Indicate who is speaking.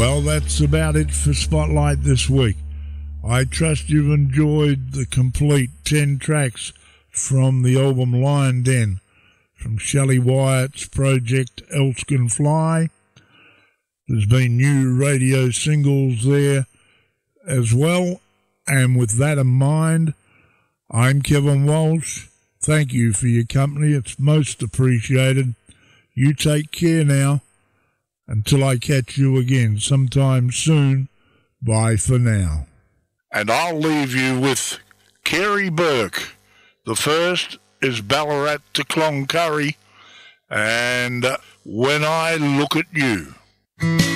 Speaker 1: Well, that's about it for Spotlight this week. I trust you've enjoyed the complete 10 tracks from the album Lion Den, from Shelley Wyatt's project Else Can Fly. There's been new radio singles there as well, and with that in mind, I'm Kevin Walsh. Thank you for your company. It's most appreciated. You take care now. Until I catch you again sometime soon, bye for now. And I'll leave you with Kerry Burke. The first is Ballarat to Cloncurry, and When I Look at You.